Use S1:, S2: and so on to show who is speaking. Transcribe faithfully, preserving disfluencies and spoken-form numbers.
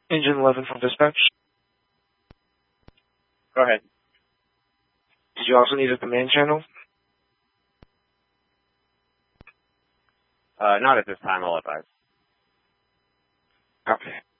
S1: Engine eleven from dispatch.
S2: Go ahead.
S1: Did you also need a command channel?
S2: Uh, not at this time, I'll advise.
S1: Okay.